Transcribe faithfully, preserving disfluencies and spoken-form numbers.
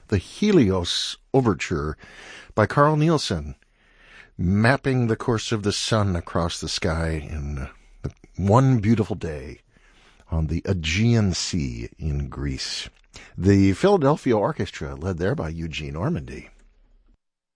the Helios Overture by Carl Nielsen, mapping the course of the sun across the sky in one beautiful day on the Aegean Sea in Greece. The Philadelphia Orchestra, led there by Eugene Ormandy.